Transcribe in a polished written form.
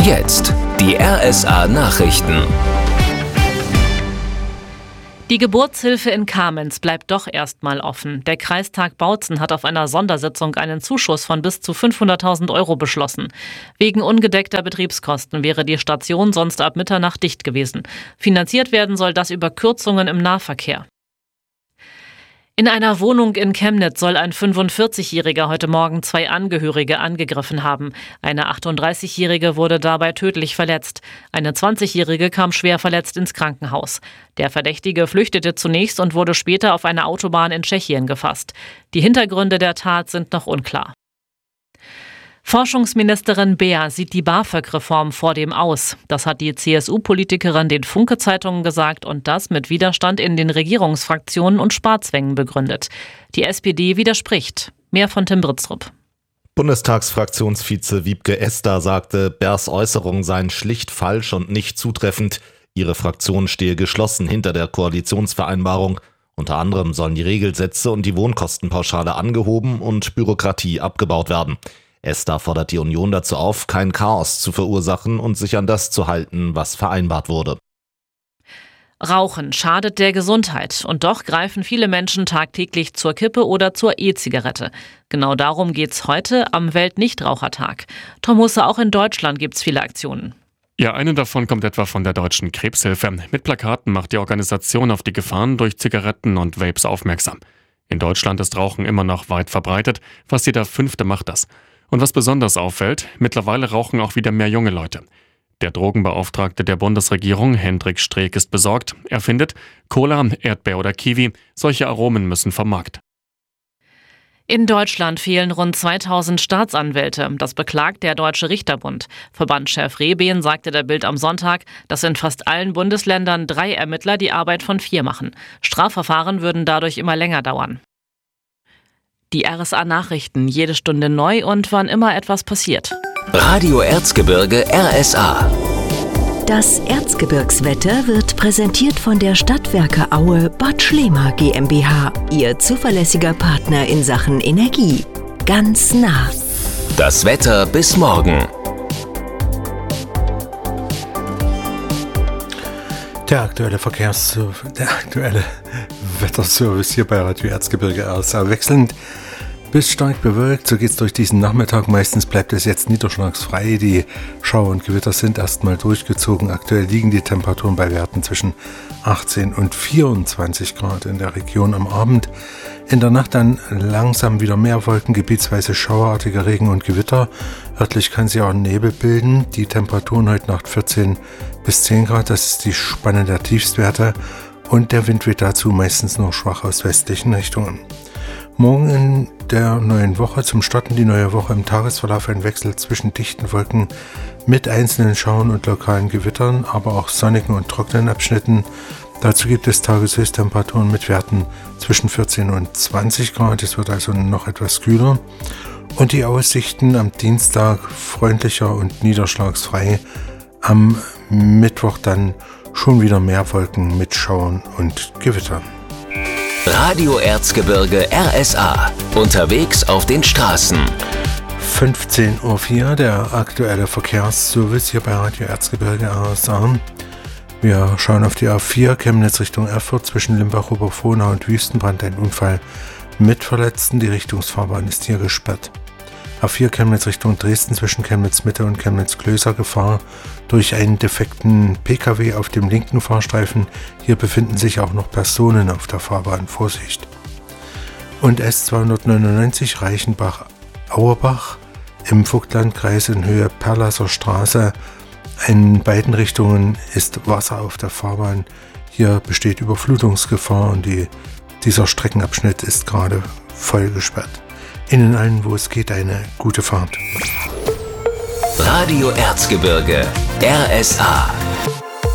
Jetzt die RSA Nachrichten. Die Geburtshilfe in Kamenz bleibt doch erstmal offen. Der Kreistag Bautzen hat auf einer Sondersitzung einen Zuschuss von bis zu 500.000 € beschlossen. Wegen ungedeckter Betriebskosten wäre die Station sonst ab Mitternacht dicht gewesen. Finanziert werden soll das über Kürzungen im Nahverkehr. In einer Wohnung in Chemnitz soll ein 45-Jähriger heute Morgen 2 Angehörige angegriffen haben. Eine 38-Jährige wurde dabei tödlich verletzt. Eine 20-Jährige kam schwer verletzt ins Krankenhaus. Der Verdächtige flüchtete zunächst und wurde später auf einer Autobahn in Tschechien gefasst. Die Hintergründe der Tat sind noch unklar. Forschungsministerin Beer sieht die BAföG-Reform vor dem aus. Das hat die CSU-Politikerin den Funke-Zeitungen gesagt und das mit Widerstand in den Regierungsfraktionen und Sparzwängen begründet. Die SPD widerspricht. Mehr von Tim Britztrup. Bundestagsfraktionsvize Wiebke Esder sagte, Beers Äußerungen seien schlicht falsch und nicht zutreffend. Ihre Fraktion stehe geschlossen hinter der Koalitionsvereinbarung. Unter anderem sollen die Regelsätze und die Wohnkostenpauschale angehoben und Bürokratie abgebaut werden. Esder fordert die Union dazu auf, kein Chaos zu verursachen und sich an das zu halten, was vereinbart wurde. Rauchen schadet der Gesundheit und doch greifen viele Menschen tagtäglich zur Kippe oder zur E-Zigarette. Genau darum geht's heute am Weltnichtrauchertag. Tom Husse, auch in Deutschland gibt's viele Aktionen. Ja, eine davon kommt etwa von der Deutschen Krebshilfe. Mit Plakaten macht die Organisation auf die Gefahren durch Zigaretten und Vapes aufmerksam. In Deutschland ist Rauchen immer noch weit verbreitet, fast jeder Fünfte macht das. Und was besonders auffällt, mittlerweile rauchen auch wieder mehr junge Leute. Der Drogenbeauftragte der Bundesregierung, Hendrik Streeck, ist besorgt. Er findet, Cola, Erdbeer oder Kiwi, solche Aromen müssen vom Markt. In Deutschland fehlen rund 2000 Staatsanwälte. Das beklagt der Deutsche Richterbund. Verbandschef Rehbehn sagte der Bild am Sonntag, dass in fast allen Bundesländern 3 Ermittler die Arbeit von 4 machen. Strafverfahren würden dadurch immer länger dauern. Die RSA-Nachrichten, jede Stunde neu und wann immer etwas passiert. Radio Erzgebirge RSA. Das Erzgebirgswetter wird präsentiert von der Stadtwerke Aue Bad Schlema GmbH, Ihr zuverlässiger Partner in Sachen Energie. Ganz nah. Das Wetter bis morgen. Der aktuelle Wetterservice hier bei Radio Erzgebirge RSA wechselnd bis stark bewölkt. So geht es durch diesen Nachmittag. Meistens bleibt es jetzt niederschlagsfrei. Die Schauer und Gewitter sind erstmal durchgezogen. Aktuell liegen die Temperaturen bei Werten zwischen 18 und 24 Grad in der Region am Abend. In der Nacht dann langsam wieder mehr Wolken, gebietsweise schauerartige Regen und Gewitter. Örtlich kann sich auch Nebel bilden. Die Temperaturen heute Nacht 14 bis 10 Grad, das ist die Spanne der Tiefstwerte. Und der Wind weht dazu meistens noch schwach aus westlichen Richtungen. Morgen in der neuen Woche, zum Starten die neue Woche im Tagesverlauf ein Wechsel zwischen dichten Wolken mit einzelnen Schauern und lokalen Gewittern, aber auch sonnigen und trockenen Abschnitten. Dazu gibt es Tageshöchsttemperaturen mit Werten zwischen 14 und 20 Grad, es wird also noch etwas kühler. Und die Aussichten am Dienstag freundlicher und niederschlagsfrei, am Mittwoch dann schon wieder mehr Wolken mit Schauern und Gewittern. Radio Erzgebirge RSA. Unterwegs auf den Straßen. 15.04 Uhr, der aktuelle Verkehrsservice hier bei Radio Erzgebirge RSA. Wir schauen auf die A4 Chemnitz Richtung Erfurt zwischen Limbach-Oberfrohnau und Wüstenbrand. Ein Unfall mit Verletzten. Die Richtungsfahrbahn ist hier gesperrt. A4 Chemnitz Richtung Dresden zwischen Chemnitz Mitte und Chemnitz Klöser Gefahr durch einen defekten Pkw auf dem linken Fahrstreifen. Hier befinden sich auch noch Personen auf der Fahrbahn. Vorsicht. Und S299 Reichenbach-Auerbach im Vogtlandkreis in Höhe Perlasser Straße. In beiden Richtungen ist Wasser auf der Fahrbahn. Hier besteht Überflutungsgefahr und dieser Streckenabschnitt ist gerade voll gesperrt. Ihnen allen, wo es geht, eine gute Fahrt. Radio Erzgebirge RSA.